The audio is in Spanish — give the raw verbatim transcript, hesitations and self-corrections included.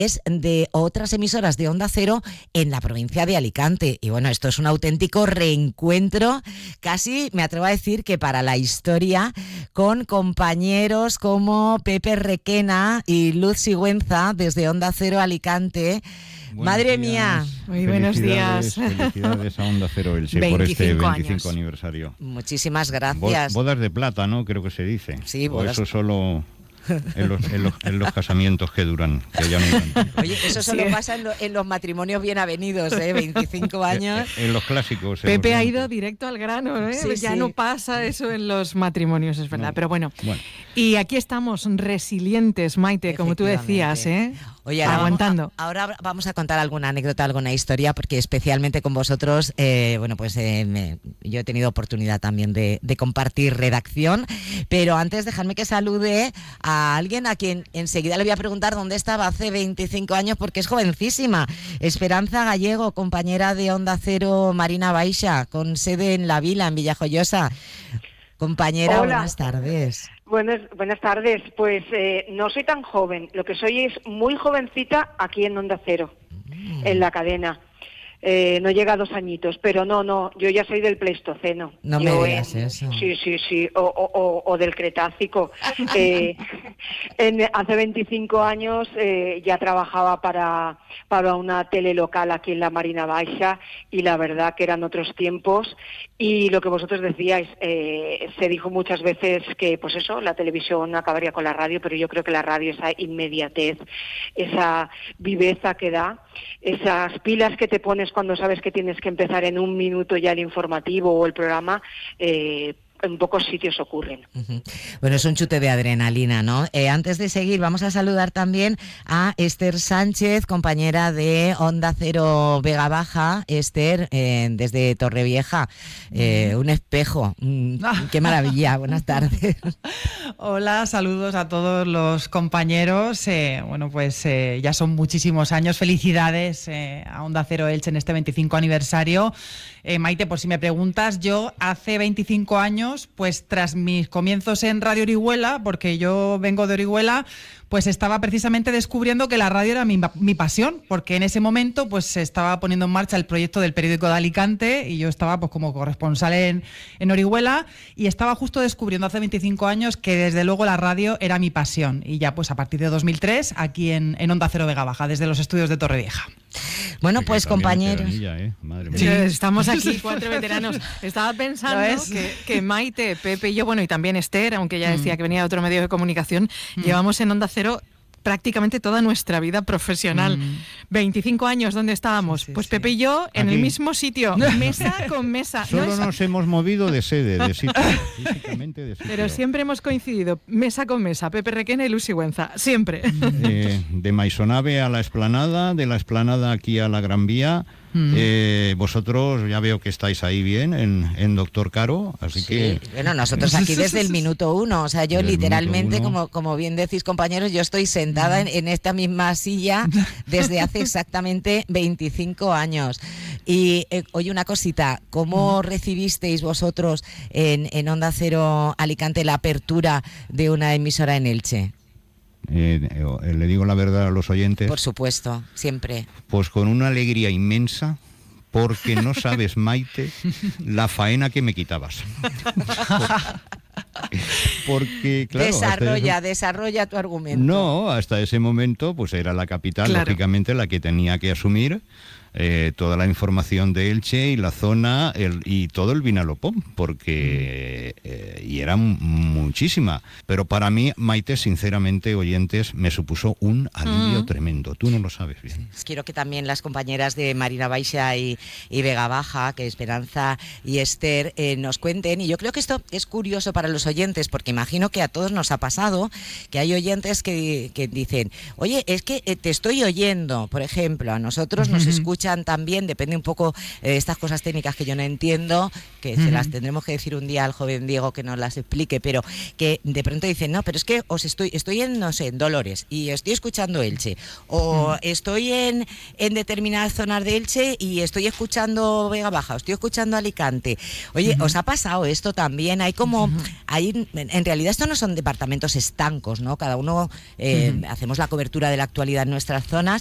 es de otras emisoras de Onda Cero en la provincia de Alicante. Y bueno, esto es un auténtico reencuentro, casi me atrevo a decir que para la historia, con compañeros como Pepe Requena y Luz Sigüenza desde Onda Cero Alicante. Buenos Madre días. mía. Muy buenos días. Felicidades a Onda Cero Elche por este veinticinco años. aniversario. Muchísimas gracias. Bodas de plata, ¿no? Creo que se dice. Sí, o bodas. eso solo en los, en, los, en los casamientos que duran, que ya no duran tanto. Oye, eso solo Sí. pasa en, lo, en los matrimonios bien avenidos, ¿eh? veinticinco años. En, en los clásicos. Pepe ha seguramente. ido directo al grano, ¿eh? Sí, ya sí. no pasa eso en los matrimonios, es verdad. No. Pero bueno, Bueno. y aquí estamos resilientes, Maite, como tú decías, ¿eh? Oye, ahora aguantando. Vamos a, ahora vamos a contar alguna anécdota, alguna historia, porque especialmente con vosotros, eh, bueno, pues eh, me, yo he tenido oportunidad también de, de compartir redacción, pero antes dejadme que salude a alguien a quien enseguida le voy a preguntar dónde estaba hace veinticinco años, porque es jovencísima. Esperanza Gallego, compañera de Onda Cero Marina Baixa, con sede en La Vila, en Villajoyosa. Compañera, Hola. buenas tardes. Buenas, buenas tardes. Pues eh, no soy tan joven. Lo que soy es muy jovencita aquí en Onda Cero, Mm. en la cadena. Eh, no llega a dos añitos, pero no, no, yo ya soy del Pleistoceno. No me Yo, digas eh, eso. Sí, sí, sí, o, o- o- o del Cretácico. Eh, en- hace veinticinco años eh, ya trabajaba para, para una tele local aquí en la Marina Baixa y la verdad que eran otros tiempos y lo que vosotros decíais, eh, se dijo muchas veces que pues eso, la televisión acabaría con la radio, pero yo creo que la radio, esa inmediatez, esa viveza que da, esas pilas que te pones cuando sabes que tienes que empezar en un minuto ya el informativo o el programa, eh, en pocos sitios ocurren. Ujú. Bueno, es un chute de adrenalina, ¿no? Eh, antes de seguir, vamos a saludar también a Esther Sánchez, compañera de Onda Cero Vega Baja. Esther, eh, desde Torrevieja, eh, un espejo. Mm, ¡Qué maravilla! Buenas tardes. Hola, saludos a todos los compañeros. Eh, bueno, pues eh, ya son muchísimos años. Felicidades eh, a Onda Cero Elche en este veinticinco aniversario. Eh, Maite, por si me preguntas, yo hace veinticinco años, pues tras mis comienzos en Radio Orihuela, porque yo vengo de Orihuela, pues estaba precisamente descubriendo que la radio era mi, mi pasión, porque en ese momento pues se estaba poniendo en marcha el proyecto del periódico de Alicante y yo estaba pues como corresponsal en, en Orihuela y estaba justo descubriendo hace veinticinco años que desde luego la radio era mi pasión y ya pues a partir de dos mil tres aquí en, en Onda Cero Vega Baja, desde los estudios de Torrevieja. Bueno, Que pues también compañeros. veteranilla, ¿eh? Madre mía. Sí, estamos aquí cuatro veteranos. Estaba ¿Lo pensando ves? que, que Maite, Pepe y yo, bueno, y también Esther, aunque ya decía Mm. que venía de otro medio de comunicación, Mm. llevamos en Onda Cero prácticamente toda nuestra vida profesional. Mm. veinticinco años, ¿dónde estábamos? Sí, sí, pues sí. Pepe y yo en Aquí. el mismo sitio, mesa con mesa. No Solo es- nos hemos movido de sede, de sitio, físicamente de sitio. Pero siempre hemos coincidido, mesa con mesa, Pepe Requena y Luz Sigüenza, siempre. Eh, de Maisonave a la Esplanada, de la Esplanada aquí a la Gran Vía. Mm. Eh, vosotros ya veo que estáis ahí bien en, en Doctor Caro, así Sí, que bueno, nosotros aquí desde el minuto uno, o sea, yo Desde el literalmente, minuto uno. como, como bien decís compañeros, yo estoy sentada en, en esta misma silla desde hace exactamente veinticinco años. Y eh, oye, una cosita, ¿cómo recibisteis vosotros en, en Onda Cero Alicante la apertura de una emisora en Elche? eh, eh, le digo la verdad a los oyentes, Por supuesto, siempre. pues con una alegría inmensa, porque no sabes, Maite, la faena que me quitabas. Porque, claro, hasta desarrolla, ese- desarrolla tu argumento. No, hasta ese momento pues era la capital, Claro. lógicamente, la que tenía que asumir eh, toda la información de Elche y la zona el, y todo el Vinalopón, porque eh, y era m- muchísima. Pero para mí, Maite, sinceramente, oyentes, me supuso un alivio Mm. tremendo. Tú no lo sabes bien. Quiero que también las compañeras de Marina Baixa y, y Vega Baja, que Esperanza y Esther, eh, nos cuenten. Y yo creo que esto es curioso para los oyentes, porque imagino que a todos nos ha pasado que hay oyentes que, que dicen, oye, es que eh, te estoy oyendo, por ejemplo, a nosotros nos escuchan escuchan también, depende un poco de eh, estas cosas técnicas que yo no entiendo, que uh-huh. se las tendremos que decir un día al joven Diego que nos las explique, pero que de pronto dicen, no, pero es que os estoy, estoy en, no sé, en Dolores y estoy escuchando Elche, o uh-huh. estoy en, en determinadas zonas de Elche y estoy escuchando Vega Baja, o estoy escuchando Alicante. Oye, uh-huh. ¿os ha pasado esto también? Hay como, uh-huh. hay, en realidad esto no son departamentos estancos, ¿no? Cada uno eh, uh-huh. hacemos la cobertura de la actualidad en nuestras zonas,